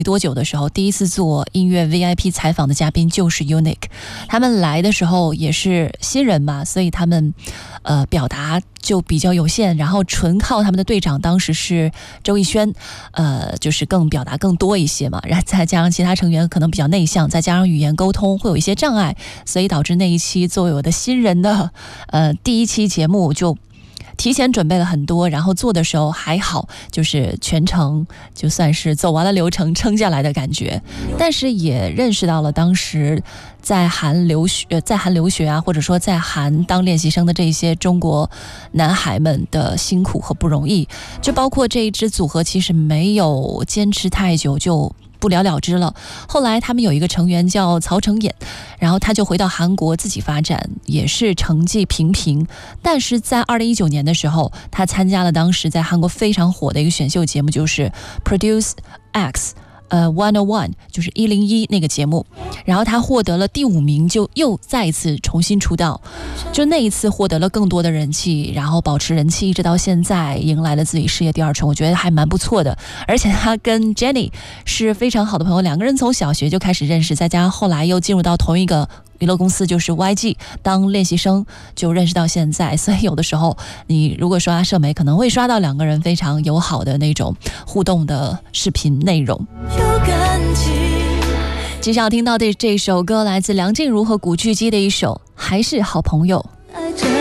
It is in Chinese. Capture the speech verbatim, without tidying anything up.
多久的时候，第一次做音乐 V I P 采访的嘉宾就是 Unique。他们来的时候也是新人嘛，所以他们呃表达就比较有限，然后纯靠他们的队长当时是周艺轩，呃，就是更表达更多一些嘛，然后再加上其他成员可能比较内向，再加上语言沟通会有一些障碍，所以导致那一期作为我的新人的呃第一期节目就提前准备了很多，然后做的时候还好，就是全程就算是走完了流程撑下来的感觉。但是也认识到了当时在韩留学在韩留学啊，或者说在韩当练习生的这些中国男孩们的辛苦和不容易，就包括这一支组合其实没有坚持太久就不了了之了。后来他们有一个成员叫曹承衍，然后他就回到韩国自己发展，也是成绩平平。但是在二零一九年的时候，他参加了当时在韩国非常火的一个选秀节目，就是 Produce X呃一零一，就是一零一那个节目，然后他获得了第五名，就又再一次重新出道，就那一次获得了更多的人气，然后保持人气一直到现在，迎来了自己事业第二春，我觉得还蛮不错的。而且他跟 Jennie 是非常好的朋友，两个人从小学就开始认识，再加上后来又进入到同一个娱乐公司，就是 Y G 当练习生，就认识到现在。所以有的时候你如果刷社媒，可能会刷到两个人非常友好的那种互动的视频内容。接下来听到的这首歌来自梁静茹和古巨基的一首《还是好朋友》。